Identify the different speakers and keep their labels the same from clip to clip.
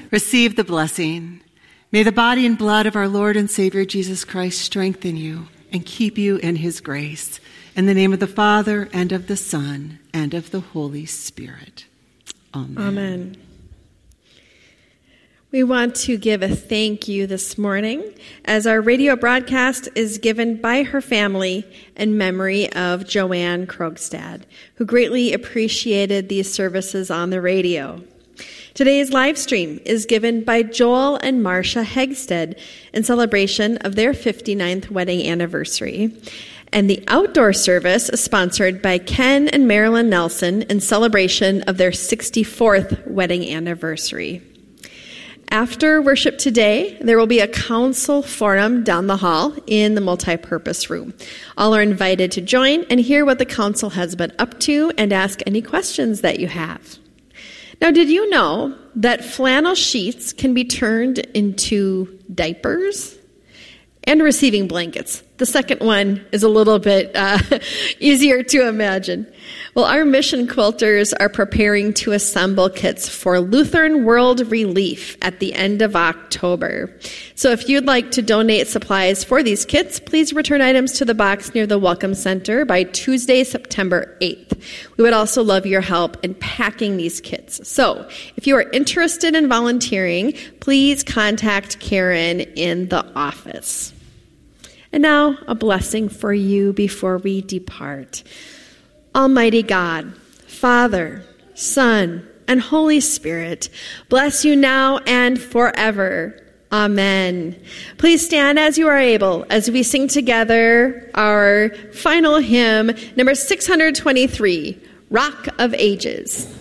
Speaker 1: Receive the blessing. May the body and blood of our Lord and Savior Jesus Christ strengthen you and keep you in his grace. In the name of the Father, and of the Son, and of the Holy Spirit. Amen.
Speaker 2: Amen. We want to give a thank you this morning as our radio broadcast is given by her family in memory of Joanne Krogstad, who greatly appreciated these services on the radio. Today's live stream is given by Joel and Marcia Hegsted in celebration of their 59th wedding anniversary. And the outdoor service is sponsored by Ken and Marilyn Nelson in celebration of their 64th wedding anniversary. After worship today, there will be a council forum down the hall in the multipurpose room. All are invited to join and hear what the council has been up to and ask any questions that you have. Now, did you know that flannel sheets can be turned into diapers and receiving blankets? The second one is a little bit easier to imagine. Well, our mission quilters are preparing to assemble kits for Lutheran World Relief at the end of October. So if you'd like to donate supplies for these kits, please return items to the box near the Welcome Center by Tuesday, September 8th. We would also love your help in packing these kits. So if you are interested in volunteering, please contact Karen in the office. And now, a blessing for you before we depart. Almighty God, Father, Son, and Holy Spirit, bless you now and forever. Amen. Please stand as you are able as we sing together our final hymn, number 623, Rock of Ages.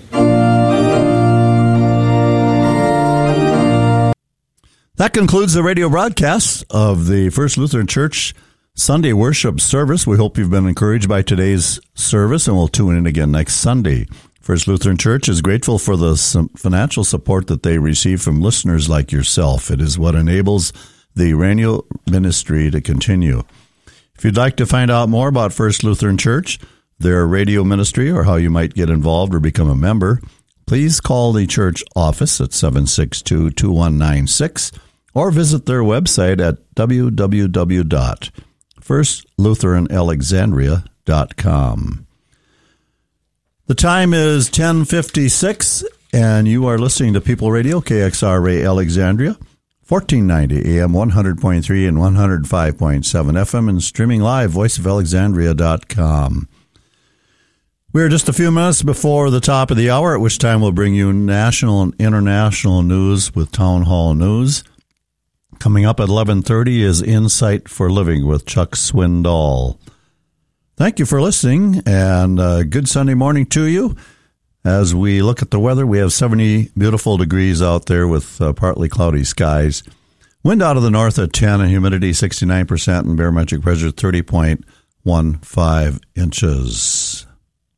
Speaker 3: That concludes the radio broadcast of the First Lutheran Church Sunday worship service. We hope you've been encouraged by today's service, and we'll tune in again next Sunday. First Lutheran Church is grateful for the financial support that they receive from listeners like yourself. It is what enables the radio ministry to continue. If you'd like to find out more about First Lutheran Church, their radio ministry, or how you might get involved or become a member, please call the church office at 762-2196 or visit their website at www.firstlutheranalexandria.com. The time is 10:56, and you are listening to People Radio, KXRA Alexandria, 1490 AM, 100.3 and 105.7 FM, and streaming live, voiceofalexandria.com. We're just a few minutes before the top of the hour, at which time we'll bring you national and international news with Town Hall News. Coming up at 11:30 is Insight for Living with Chuck Swindoll. Thank you for listening, and good Sunday morning to you. As we look at the weather, we have 70 beautiful degrees out there with partly cloudy skies. Wind out of the north at 10 and humidity 69% and barometric pressure 30.15 inches.